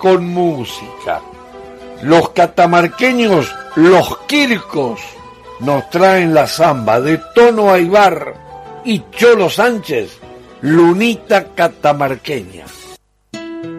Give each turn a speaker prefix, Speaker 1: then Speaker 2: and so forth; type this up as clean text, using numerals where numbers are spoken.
Speaker 1: con música. Los catamarqueños, los Quircos, nos traen la samba de Tono Aybar y Cholo Sánchez, Lunita Catamarqueña.